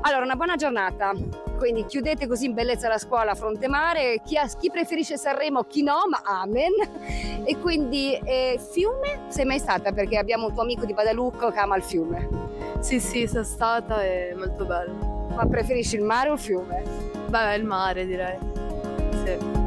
Allora, una buona giornata. Quindi chiudete così in bellezza la scuola a Fronte Mare. Chi preferisce Sanremo, chi no, ma amen. E quindi fiume? Sei mai stata? Perché abbiamo un tuo amico di Badalucco che ama il fiume. Sì, sono stata, è molto bello. Ma preferisci il mare o il fiume? Beh, il mare direi. Sì.